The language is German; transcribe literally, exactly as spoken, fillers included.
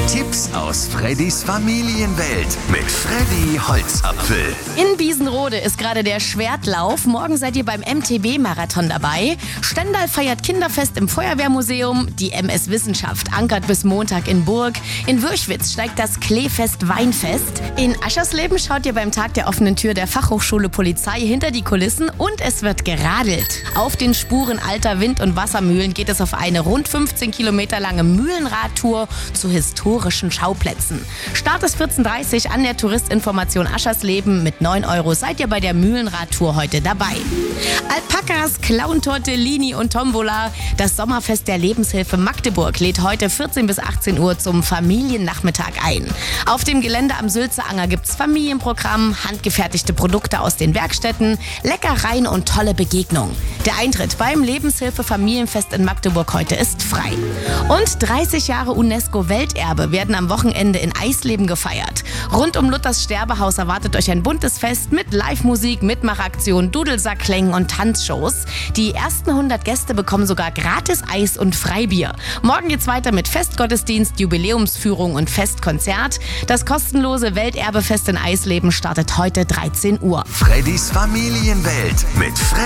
Tipps aus Freddys Familienwelt mit Freddy Holzapfel. In Biesenrode ist gerade der Schwertlauf. Morgen seid ihr beim M T B-Marathon dabei. Stendal feiert Kinderfest im Feuerwehrmuseum. Die M S Wissenschaft ankert bis Montag in Burg. In Würchwitz steigt das Kleefest Weinfest. In Aschersleben schaut ihr beim Tag der offenen Tür der Fachhochschule Polizei hinter die Kulissen und es wird geradelt. Auf den Spuren alter Wind- und Wassermühlen geht es auf eine rund fünfzehn Kilometer lange Mühlenradtour zu historischen Schauplätzen. Start ist vierzehn Uhr dreißig an der Touristinformation Aschersleben. Mit neun Euro seid ihr bei der Mühlenradtour heute dabei. Alpakas, Clowntorte, Lini und Tombola. Das Sommerfest der Lebenshilfe Magdeburg lädt heute vierzehn bis achtzehn Uhr zum Familiennachmittag ein. Auf dem Gelände am Sülzer Anger gibt's Familienprogramm, handgefertigte Produkte aus den Werkstätten, Leckereien und tolle Begegnungen. Der Eintritt beim Lebenshilfe Familienfest in Magdeburg heute ist frei. Und dreißig Jahre UNESCO-Welterbe werden am Wochenende in Eisleben gefeiert. Rund um Luthers Sterbehaus erwartet euch ein buntes Fest mit Live-Musik, Mitmachaktionen, Dudelsackklängen und Tanzshows. Die ersten hundert Gäste bekommen sogar gratis Eis und Freibier. Morgen geht's weiter mit Festgottesdienst, Jubiläumsführung und Festkonzert. Das kostenlose Welterbefest in Eisleben startet heute dreizehn Uhr. Freddys Familienwelt mit Freddy